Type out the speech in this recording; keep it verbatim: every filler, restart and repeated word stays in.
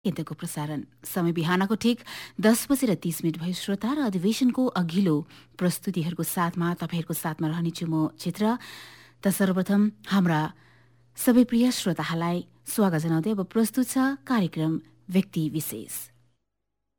केन्द्रको प्रसारण समय बिहानको ठिक दस बजेर तीस मिनट भयो। श्रोता र अधिवेशनको अघिल्लो प्रस्तुतिहरूको साथमा तपाईँहरूको साथमा रहनेछु म चित्र। त सर्वप्रथम हाम्रा सबै प्रिय श्रोताहरूलाई स्वागत जनाउँदै अब प्रस्तुत छ कार्यक्रम व्यक्ति विशेष।